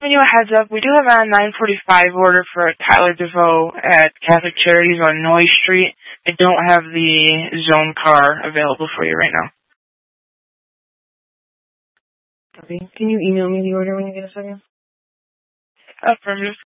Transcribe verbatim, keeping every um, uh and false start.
giving you a heads up. We do have a nine forty-five order for Tyler DeVoe at Catholic Charities on Noy Street. I don't have the zone car available for you right now. Okay. Can you email me the order when you get a second? Affirmative.